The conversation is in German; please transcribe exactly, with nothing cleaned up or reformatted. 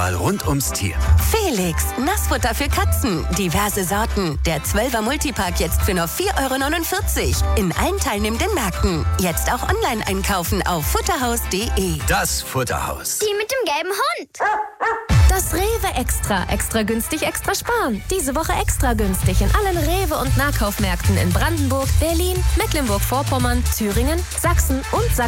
Auswahl rund ums Tier. Felix, Nassfutter für Katzen. Diverse Sorten. Der zwölfer Multipack jetzt für nur vier Euro neunundvierzig. In allen teilnehmenden Märkten. Jetzt auch online einkaufen auf futterhaus punkt de. Das Futterhaus. Die mit dem gelben Hund. Das Rewe Extra. Extra günstig, extra sparen. Diese Woche extra günstig in allen Rewe- und Nahkaufmärkten in Brandenburg, Berlin, Mecklenburg-Vorpommern, Thüringen, Sachsen und Sachsen.